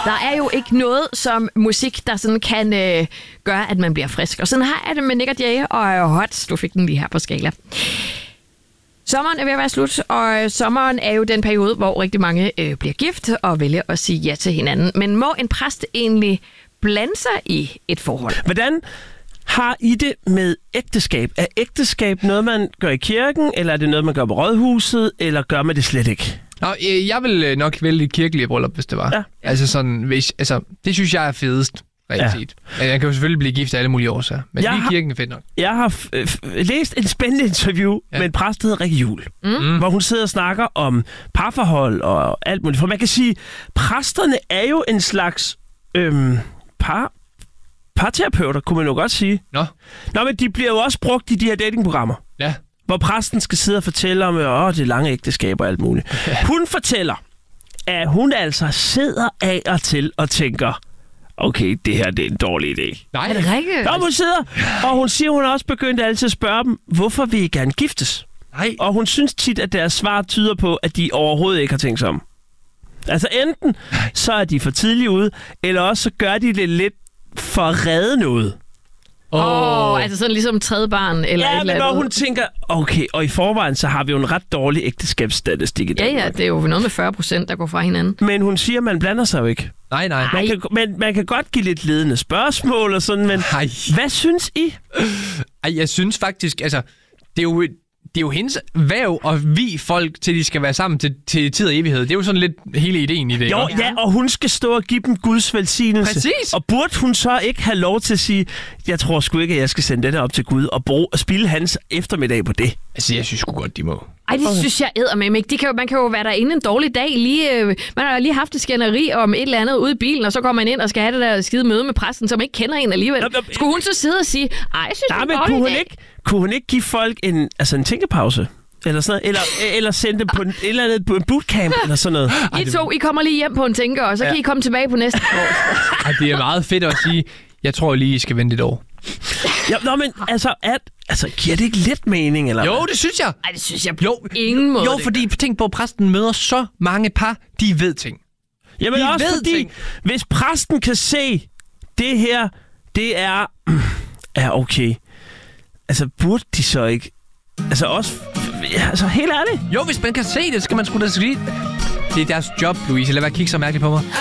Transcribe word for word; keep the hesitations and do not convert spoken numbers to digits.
Der er jo ikke noget som musik, der sådan kan øh, gøre, at man bliver frisk. Og sådan har jeg det med Nick og Jay og Hot. Du fik den lige her på skala. Sommeren er ved at være slut, og sommeren er jo den periode, hvor rigtig mange øh, bliver gift og vælger at sige ja til hinanden. Men må en præst egentlig blande sig i et forhold? Hvordan har I det med ægteskab? Er ægteskab noget, man gør i kirken, eller er det noget, man gør på rådhuset, eller gør man det slet ikke? Nå, jeg vil nok vælge et kirkeligt bryllup, hvis det var. Ja. Altså sådan, hvis, altså, det synes jeg er fedest, rigtigt. Ja. Jeg kan jo selvfølgelig blive gift af alle mulige årsager, men jeg lige har, kirken er fedt nok. Jeg har f- f- læst en spændende interview ja. med en præst, der hedder Rikke Juhl, mm. hvor hun sidder og snakker om parforhold og alt muligt. For man kan sige, præsterne er jo en slags øhm, par... parterapeuter, kunne man jo godt sige. Nå. Nå, men de bliver jo også brugt i de her datingprogrammer. Ja. Hvor præsten skal sidde og fortælle om, åh, det er lange ægteskaber og alt muligt. Ja. Hun fortæller, at hun altså sidder af og til og tænker, okay, det her det er en dårlig idé. Nej, er det rigtigt? Nå, hun sidder, og hun siger, hun har også begyndt altid at spørge dem, hvorfor vil I gerne giftes? Nej. Og hun synes tit, at deres svar tyder på, at de overhovedet ikke har tænkt sig om. Altså enten, Nej. så er de for tidligt ude, eller også så gør de det lidt for at redde noget. Åh, oh. oh, altså sådan ligesom tredje barn eller ja, et eller andet. Ja, men hun tænker, okay, og i forvejen, så har vi jo en ret dårlig ægteskabsstatistik i Danmark. Ja, ja, det er jo noget med fyrre procent, der går fra hinanden. Men hun siger, at man blander sig jo ikke. Nej, nej. Man kan, men man kan godt give lidt ledende spørgsmål og sådan, men Ej. hvad synes I? Ej, jeg synes faktisk, altså, det er jo... Det er jo hendes væv og vi folk, til de skal være sammen til, til tid og evighed. Det er jo sådan lidt hele ideen i det. Jo, ja, og hun skal stå og give dem Guds velsignelse. Præcis. Og burde hun så ikke have lov til at sige, jeg tror sgu ikke, at jeg skal sende dette op til Gud og, bruge, og spille hans eftermiddag på det? Altså, jeg synes sgu godt, de må. Ej, det okay. synes jeg eddermame ikke. De kan jo, man kan jo være derinde en dårlig dag. Lige, øh, man har lige haft et skænderi om et eller andet ude i bilen, og så går man ind og skal have det der skide møde med præsten, som ikke kender en alligevel. Nå, nå, Skulle hun så sidde og sige, ej, jeg synes, nej, det er en kunne hun dag. ikke, kunne hun ikke give folk en, altså en tænkepause? Eller, sådan noget, eller, eller sende dem på en, et eller andet på en bootcamp eller sådan noget. I to, I kommer lige hjem på en tænker, og så ja. kan I komme tilbage på næste år. Ej, det er meget fedt at sige, jeg tror lige, I skal vente et år. Ja, nå, men altså, at, altså, giver det ikke lidt mening, eller Jo, hvad? det synes jeg. Nej, det synes jeg på jo, ingen måde. Jo, fordi tænk på, at præsten møder så mange par, de ved ting. Jamen de også ved fordi, ting. hvis præsten kan se, det her, det er, er okay. Altså, burde de så ikke, altså også, ja, altså helt ærligt. Jo, hvis man kan se det, skal man sgu da sige. Det er deres job, Louise. Lad være at kigge så mærkeligt på mig.